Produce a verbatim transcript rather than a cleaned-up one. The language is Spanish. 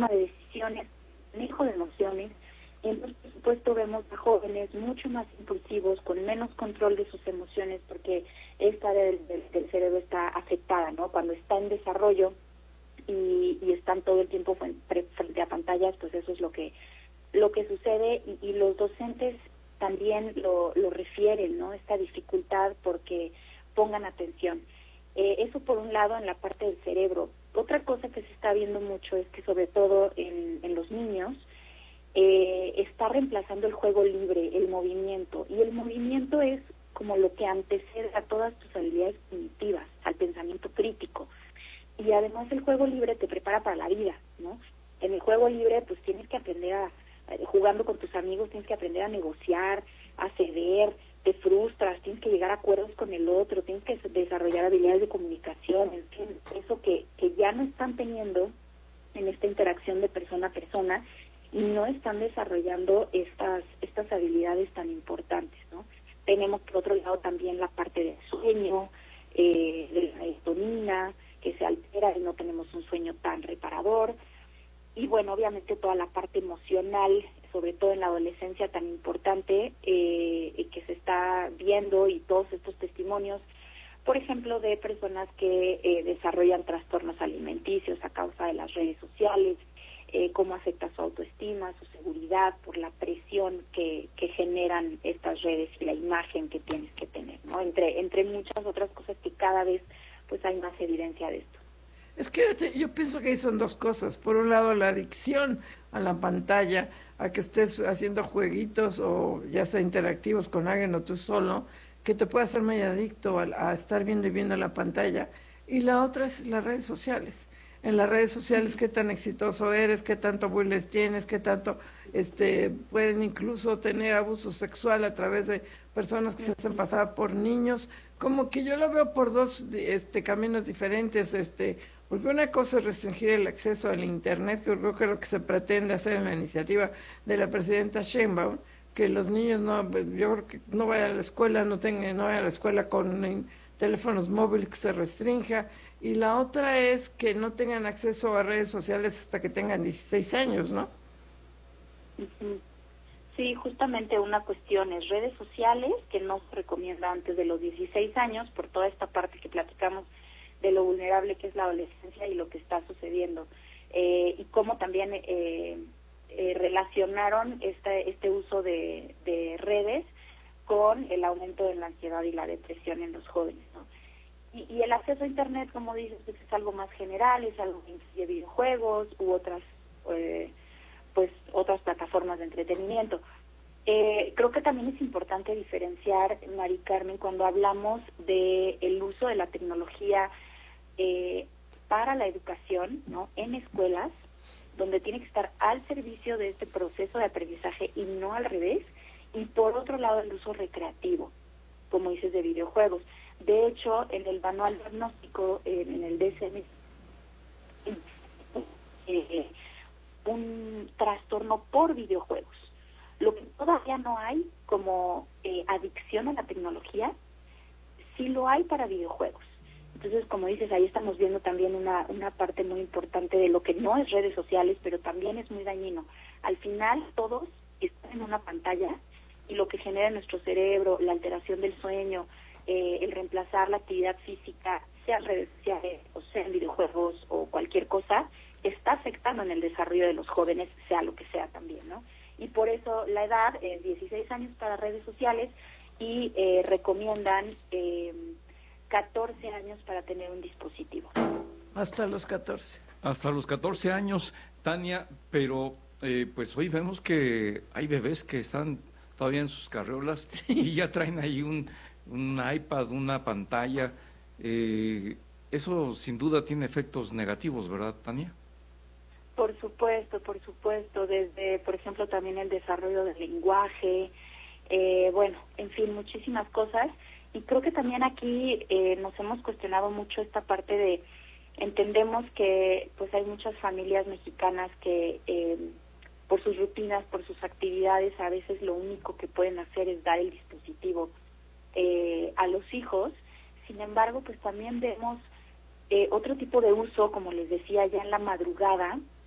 toma de decisiones, manejo de emociones. Y entonces, por supuesto, vemos a jóvenes mucho más impulsivos, con menos control de sus emociones, porque esta área del, del, del cerebro está afectada, ¿no? Cuando está en desarrollo y, y están todo el tiempo frente, frente a pantallas, pues eso es lo que lo que sucede, y, y los docentes también lo, lo refieren, ¿no? Esta dificultad porque pongan atención. Eh, eso por un lado en la parte del cerebro. Otra cosa que se está viendo mucho es que sobre todo en, en los niños, Eh, está reemplazando el juego libre, el movimiento, y el movimiento es como lo que antecede a todas tus habilidades cognitivas, al pensamiento crítico, y además el juego libre te prepara para la vida, ¿no? En el juego libre pues tienes que aprender a, eh, jugando con tus amigos, tienes que aprender a negociar, a ceder, te frustras, tienes que llegar a acuerdos con el otro, tienes que desarrollar habilidades de comunicación, en fin, eso que, que ya no están teniendo en esta interacción de persona a persona, y no están desarrollando estas estas habilidades tan importantes, ¿no? Tenemos por otro lado también la parte del sueño, eh, de la serotonina, que se altera y no tenemos un sueño tan reparador, y bueno, obviamente toda la parte emocional, sobre todo en la adolescencia tan importante, eh, que se está viendo, y todos estos testimonios, por ejemplo, de personas que eh, desarrollan trastornos alimenticios a causa de las redes sociales, Eh, cómo afecta su autoestima, su seguridad, por la presión que, que generan estas redes y la imagen que tienes que tener, ¿no? Entre entre muchas otras cosas que cada vez pues hay más evidencia de esto. Es que yo pienso que ahí son dos cosas. Por un lado, la adicción a la pantalla, a que estés haciendo jueguitos o ya sea interactivos con alguien o tú solo, que te puede hacer muy adicto a, a estar viendo y viendo la pantalla. Y la otra es las redes sociales. En las redes sociales, qué tan exitoso eres, qué tanto bullying tienes, qué tanto este pueden incluso tener abuso sexual a través de personas que se hacen pasar por niños. Como que yo lo veo por dos este caminos diferentes, este porque una cosa es restringir el acceso al internet, que creo que es lo que se pretende hacer en la iniciativa de la presidenta Sheinbaum, que los niños no, yo creo que no vayan a la escuela, no tengan, no vayan a la escuela con teléfonos móviles, que se restrinja. Y la otra es que no tengan acceso a redes sociales hasta que tengan dieciséis años, ¿no? Uh-huh. Sí, justamente una cuestión es redes sociales, que no se recomienda antes de los dieciséis años, por toda esta parte que platicamos de lo vulnerable que es la adolescencia y lo que está sucediendo. Eh, y cómo también eh, eh, relacionaron este, este uso de, de redes con el aumento de la ansiedad y la depresión en los jóvenes, ¿no? Y, y el acceso a Internet, como dices, pues es algo más general, es algo que incluye videojuegos u otras, eh, pues otras plataformas de entretenimiento. Eh, creo que también es importante diferenciar, Mari Carmen, cuando hablamos de el uso de la tecnología eh, para la educación, ¿no? En escuelas, donde tiene que estar al servicio de este proceso de aprendizaje y no al revés, y por otro lado el uso recreativo, como dices, de videojuegos. De hecho, en el manual diagnóstico, eh, en el D S M, eh, un trastorno por videojuegos. Lo que todavía no hay como eh, adicción a la tecnología, sí lo hay para videojuegos. Entonces, como dices, ahí estamos viendo también una, una parte muy importante de lo que no es redes sociales, pero también es muy dañino. Al final, todos están en una pantalla, y lo que genera en nuestro cerebro, la alteración del sueño, eh, el reemplazar la actividad física, sea en redes sociales o sea en videojuegos o cualquier cosa, está afectando en el desarrollo de los jóvenes, sea lo que sea también, ¿no? Y por eso la edad es dieciséis años para redes sociales, y eh, recomiendan eh, catorce años para tener un dispositivo. Hasta los catorce. Hasta los catorce años, Tania, pero eh, pues hoy vemos que hay bebés que están todavía en sus carriolas, sí, y ya traen ahí un, un iPad, una pantalla. Eh, eso sin duda tiene efectos negativos, ¿verdad, Tania? Por supuesto, por supuesto, desde, por ejemplo, también el desarrollo del lenguaje, eh, bueno, en fin, muchísimas cosas. Y creo que también aquí eh, nos hemos cuestionado mucho esta parte de, entendemos que pues hay muchas familias mexicanas que eh, por sus rutinas, por sus actividades, a veces lo único que pueden hacer es dar el dispositivo eh, a los hijos. Sin embargo, pues también vemos eh, otro tipo de uso, como les decía, ya en la madrugada,